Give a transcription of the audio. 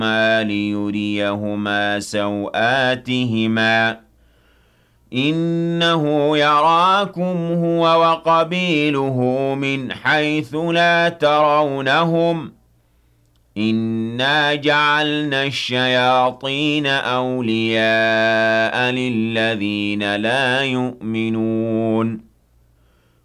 ليريهما سوآتهما إنه يراكم هو وقبيله من حيث لا ترونهم إنا جعلنا الشياطين أولياء للذين لا يؤمنون